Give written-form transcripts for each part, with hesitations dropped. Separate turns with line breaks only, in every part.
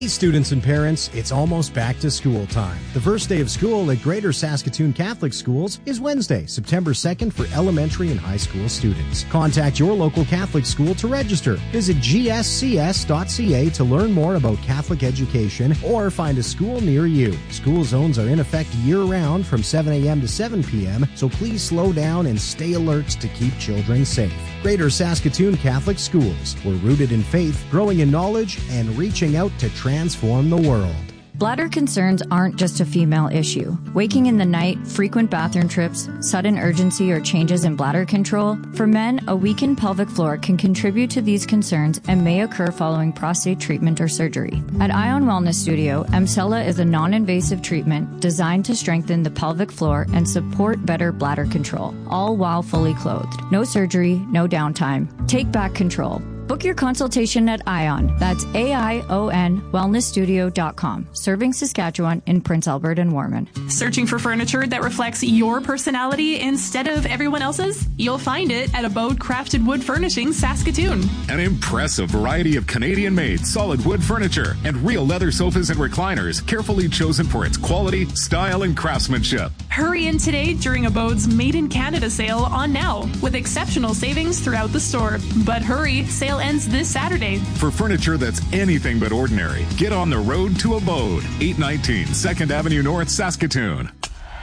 Hey students and parents, it's almost back to school time. The first day of school at Greater Saskatoon Catholic Schools is Wednesday, September 2nd for elementary and high school students. Contact your local Catholic school to register. Visit gscs.ca to learn more about Catholic education or find a school near you. School zones are in effect year-round from 7 a.m. to 7 p.m., so please slow down and stay alert to keep children safe. Greater Saskatoon Catholic Schools. We're rooted in faith, growing in knowledge, and reaching out to transform the world.
Bladder concerns aren't just a female issue. Waking in the night, frequent bathroom trips, sudden urgency, or changes in bladder control. For men, a weakened pelvic floor can contribute to these concerns and may occur following prostate treatment or surgery. At Ion Wellness Studio, Emsella is a non-invasive treatment designed to strengthen the pelvic floor and support better bladder control, all while fully clothed. No surgery, no downtime. Take back control. Book your consultation at ION. That's AION wellnessstudio.com. Serving Saskatchewan in Prince Albert and Warman.
Searching for furniture that reflects your personality instead of everyone else's? You'll find it at Abode Crafted Wood Furnishings, Saskatoon.
An impressive variety of Canadian-made solid wood furniture and real leather sofas and recliners, carefully chosen for its quality, style, and craftsmanship.
Hurry in today during Abode's Made in Canada sale on now, with exceptional savings throughout the store. But hurry, sale ends this Saturday.
For furniture that's anything but ordinary, get on the road to Abode, 819 2nd Avenue North, Saskatoon.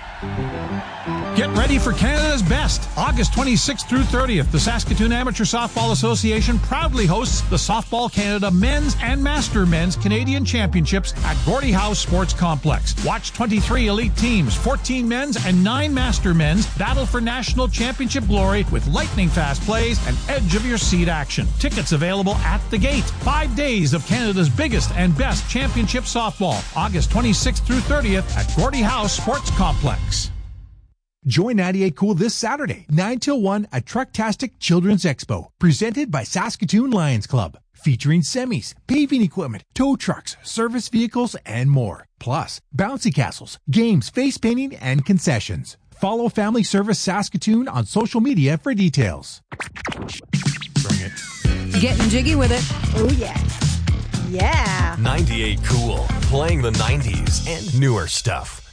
Get ready for Canada's Best. August 26th through 30th, the Saskatoon Amateur Softball Association proudly hosts the Softball Canada Men's and Master Men's Canadian Championships at Gordie Howe Sports Complex. Watch 23 elite teams, 14 men's and 9 master men's battle for national championship glory with lightning-fast plays and edge-of-your-seat action. Tickets available at the gate. 5 days of Canada's biggest and best championship softball. August 26th through 30th at Gordie Howe Sports Complex.
Join 98 Cool this Saturday, 9 till 1 at Trucktastic Children's Expo, presented by Saskatoon Lions Club, featuring semis, paving equipment, tow trucks, service vehicles, and more. Plus, bouncy castles, games, face painting, and concessions. Follow Family Service Saskatoon on social media for details.
Bring it.
Getting jiggy with it.
Oh, yeah. Yeah.
98 Cool, playing the 90s and newer stuff.